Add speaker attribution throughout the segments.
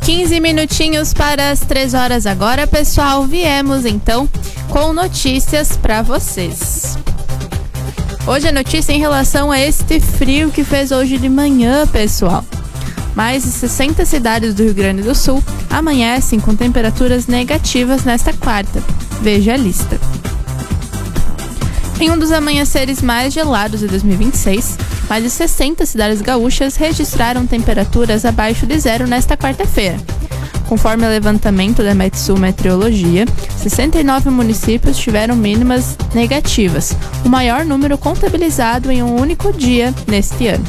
Speaker 1: 15 minutinhos para as 3 horas agora, pessoal. Viemos então com notícias para vocês. Hoje a notícia em relação a este frio que fez hoje de manhã, pessoal. Mais de 60 cidades do Rio Grande do Sul amanhecem com temperaturas negativas nesta quarta. Veja a lista. Em um dos amanheceres mais gelados de 2026, mais de 60 cidades gaúchas registraram temperaturas abaixo de zero nesta quarta-feira. Conforme o levantamento da Metsul Meteorologia, 69 municípios tiveram mínimas negativas, o maior número contabilizado em um único dia neste ano.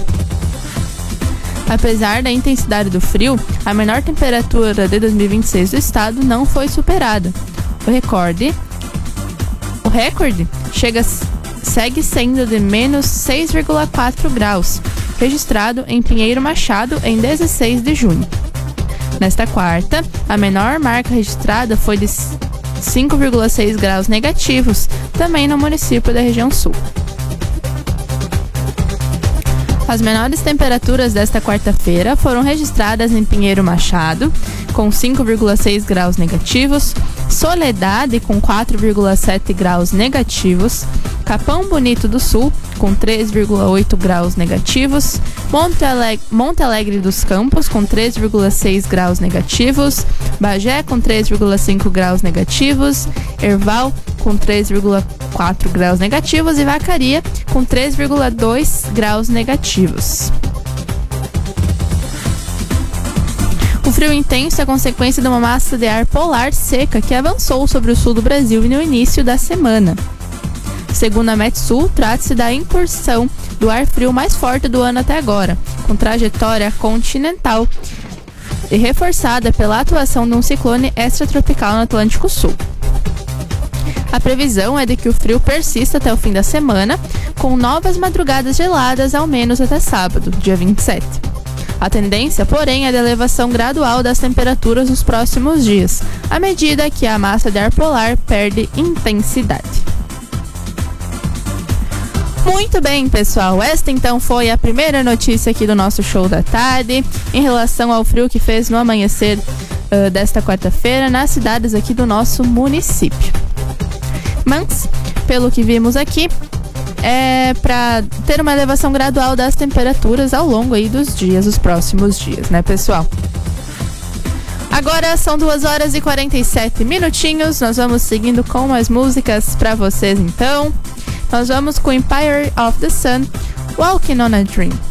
Speaker 1: Apesar da intensidade do frio, a menor temperatura de 2026 do estado não foi superada. O recorde segue sendo de menos 6,4 graus, registrado em Pinheiro Machado em 16 de junho. Nesta quarta, a menor marca registrada foi de 5,6 graus negativos, também no município da região sul. As menores temperaturas desta quarta-feira foram registradas em Pinheiro Machado, com 5,6 graus negativos, Soledade, com 4,7 graus negativos, Capão Bonito do Sul, com 3,8 graus negativos, Monte Alegre dos Campos, com 3,6 graus negativos, Bagé, com 3,5 graus negativos, Erval, com 3,4 graus negativos e Vacaria, com 3,2 graus negativos. O frio intenso é consequência de uma massa de ar polar seca que avançou sobre o sul do Brasil no início da semana. Segundo a Metsul, trata-se da incursão do ar frio mais forte do ano até agora, com trajetória continental e reforçada pela atuação de um ciclone extratropical no Atlântico Sul. A previsão é de que o frio persista até o fim da semana, com novas madrugadas geladas ao menos até sábado, dia 27. A tendência, porém, é de elevação gradual das temperaturas nos próximos dias, à medida que a massa de ar polar perde intensidade. Muito bem, pessoal, esta então foi a primeira notícia aqui do nosso show da tarde em relação ao frio que fez no amanhecer desta quarta-feira nas cidades aqui do nosso município. Mas, pelo que vimos aqui, é para ter uma elevação gradual das temperaturas ao longo aí dos próximos dias, né, pessoal? Agora são 2 horas e 47 minutinhos, nós vamos seguindo com mais músicas para vocês então. Nós vamos com Empire of the Sun, Walking on a Dream.